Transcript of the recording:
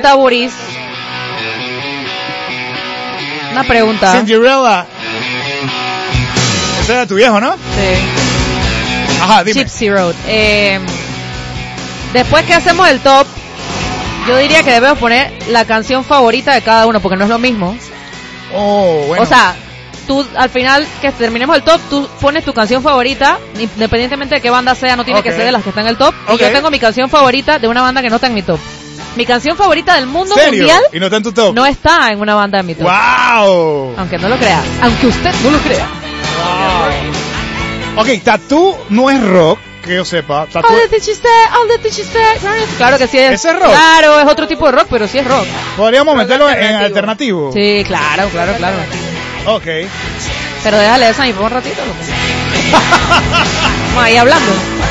pregunta, Boris. Una pregunta. Cinderella. Ese era tu viejo, ¿no? Sí. Ajá, dime. Gypsy Road. Después que hacemos el top, yo diría que debemos poner la canción favorita de cada uno, porque no es lo mismo. Oh, bueno. O sea, tú al final que terminemos el top, tú pones tu canción favorita, independientemente de qué banda sea, no tiene que ser de las que están en el top. Y yo tengo mi canción favorita de una banda que no está en mi top. Mi canción favorita del mundo mundial ¿Y no está en tu top? no está en una banda de mi top. ¡Wow! Aunque no lo crea. Aunque usted no lo crea. Wow. Ok, Tattoo no es rock, que yo sepa. Tattoo... All the she said. Claro que sí es. ¿Ese es rock? Claro, es otro tipo de rock, pero sí es rock. Podríamos meterlo en alternativo. Sí, claro. Ok. Pero déjale esa y por un ratito. Vamos ahí hablando.